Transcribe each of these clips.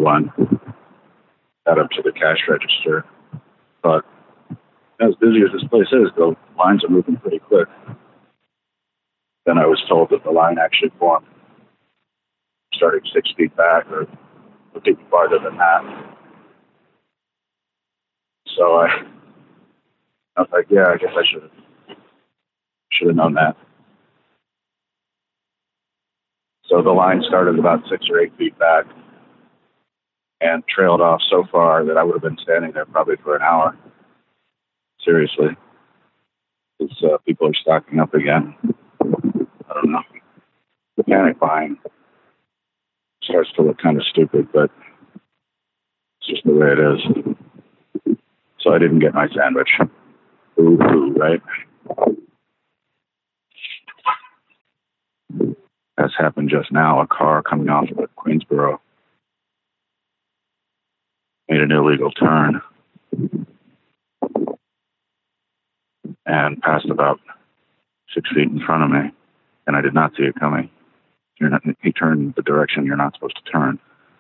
one. Got up to the cash register. But as busy as this place is, the lines are moving pretty quick. Then I was told that the line actually formed starting 6 feet back or even farther than that. So I was like, yeah, I guess I should have known that. So the line started about 6 or 8 feet back and trailed off so far that I would have been standing there probably for an hour. Seriously. Because people are stocking up again. I don't know. The panic buying starts to look kind of stupid, but it's just the way it is. So I didn't get my sandwich. Ooh, right? As happened just now, a car coming off of Queensboro made an illegal turn and passed about 6 feet in front of me, and I did not see it coming. He turned the direction you're not supposed to turn.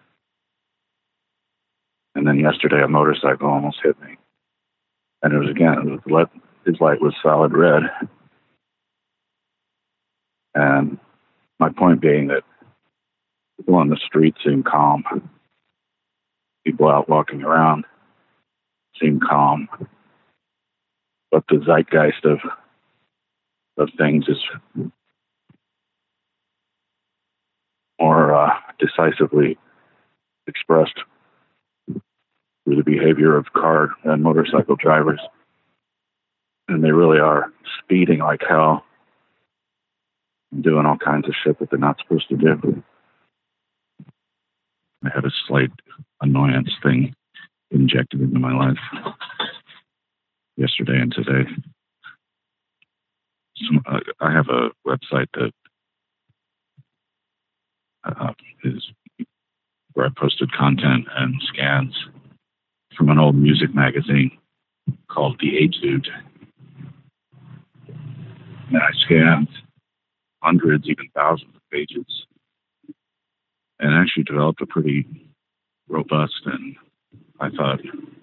And then yesterday, a motorcycle almost hit me. And his light was solid red. And my point being that people on the street seem calm. People out walking around seem calm. But the zeitgeist of things is more decisively expressed through the behavior of car and motorcycle drivers. And they really are speeding like hell and doing all kinds of shit that they're not supposed to do. I had a slight annoyance thing injected into my life yesterday and today. I have a website that is where I posted content and scans from an old music magazine called The Etude. And I scanned hundreds, even thousands of pages, and actually developed a pretty robust and, I thought,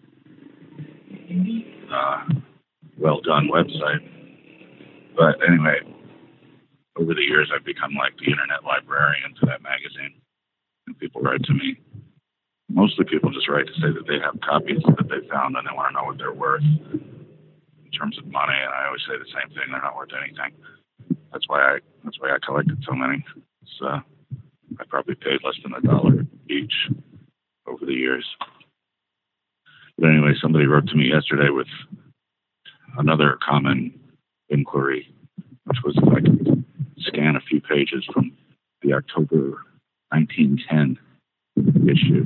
well done website. But anyway, over the years, I've become like the internet librarian to that magazine. And people write to me. Mostly people just write to say that they have copies that they found and they want to know what they're worth in terms of money. And I always say the same thing: they're not worth anything. That's why I collected so many. I probably paid less than $1 each over the years. But anyway, somebody wrote to me yesterday with another common inquiry, which was if I could scan a few pages from the October 1910 issue.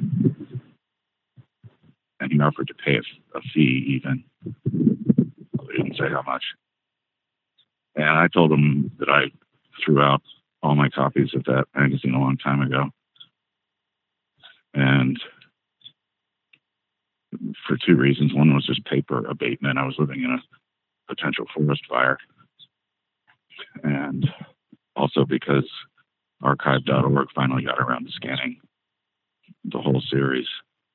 And he offered to pay a fee even. He didn't say how much. And I told him that I threw out all my copies of that magazine a long time ago. And for two reasons. One was just paper abatement. I was living in a potential forest fire. And also because archive.org finally got around to scanning the whole series.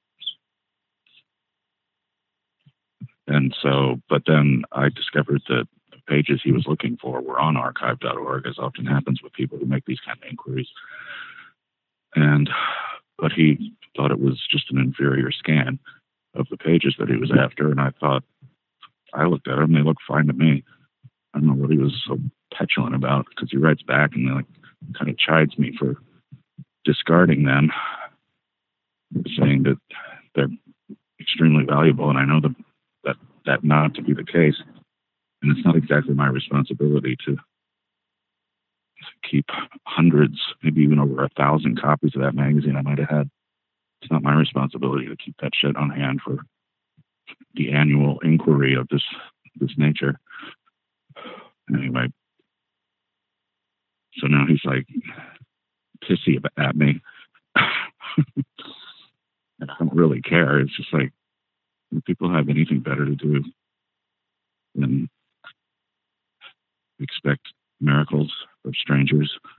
And so, but then I discovered that the pages he was looking for were on archive.org, as often happens with people who make these kind of inquiries. But he thought it was just an inferior scan of the pages that he was after. And I looked at them, they looked fine to me. I don't know what he was so petulant about, because he writes back and kind of chides me for discarding them, saying that they're extremely valuable. And I know that not to be the case. And it's not exactly my responsibility to keep hundreds, maybe even over 1,000 copies of that magazine I might have had. It's not my responsibility to keep that shit on hand for the annual inquiry of this nature. Anyway, so now he's like pissy at me. And I don't really care. It's just like, do people have anything better to do than expect miracles of strangers?